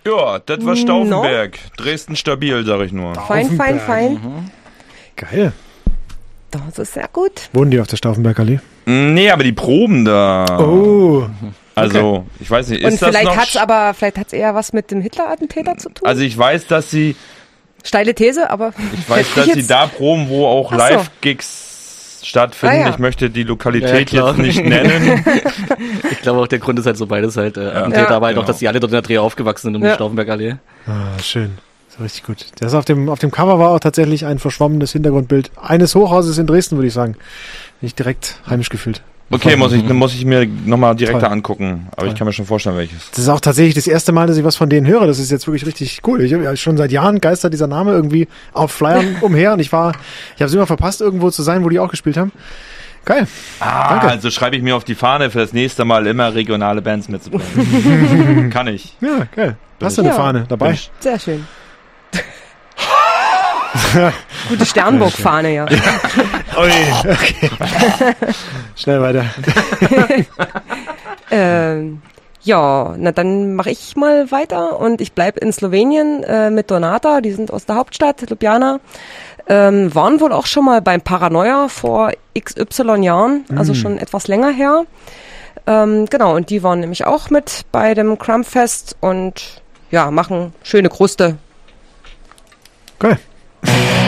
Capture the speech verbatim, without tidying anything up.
Ja, das war Stauffenberg. No. Dresden stabil, sag ich nur. Fein, fein, fein. Mhm. Geil. Das ist sehr gut. Wohnen die auf der Stauffenbergallee? Nee, aber die Proben da. Oh. Also, okay. ich weiß nicht, ist Und das vielleicht noch... hat's aber, vielleicht hat's eher was mit dem Hitler-Attentäter zu tun? Also ich weiß, dass sie... Steile These, aber... Ich weiß, dass sie da proben, wo auch so. Live-Gigs stattfinden. Ah, ja. Ich möchte die Lokalität Ja, jetzt nicht nennen. Ich glaube auch, der Grund ist halt so beides halt äh, Ja. Attentäter, Ja. aber halt Genau. auch, dass die alle dort in der Dreh aufgewachsen sind um Ja. die Stauffenbergallee. Ah, schön. Das ist richtig gut. Das auf dem, auf dem Cover war auch tatsächlich ein verschwommenes Hintergrundbild eines Hochhauses in Dresden, würde ich sagen. Nicht direkt heimisch gefühlt. Okay, muss ich, muss ich mir nochmal direkter Toll. angucken. Aber Toll. ich kann mir schon vorstellen, welches. Das ist auch tatsächlich das erste Mal, dass ich was von denen höre. Das ist jetzt wirklich richtig cool. Ich habe ja schon seit Jahren geistert dieser Name irgendwie auf Flyern umher und ich war, ich habe es immer verpasst, irgendwo zu sein, wo die auch gespielt haben. Geil. Ah, Danke. also schreibe ich mir auf die Fahne für das nächste Mal immer regionale Bands mitzubringen. Kann ich. Ja, geil. Hast du eine Ja. Fahne dabei? Sehr schön. Gute Sternburg-Fahne, ja. Ui, okay. Schnell weiter. ähm, ja, na dann mache ich mal weiter und ich bleib in Slowenien äh, mit Donata, die sind aus der Hauptstadt, Ljubljana. Ähm, waren wohl auch schon mal beim Paranoia vor X Y Jahren, also schon etwas länger her. Ähm, genau, und die waren nämlich auch mit bei dem Crumpfest und ja, machen schöne Kruste. Geil.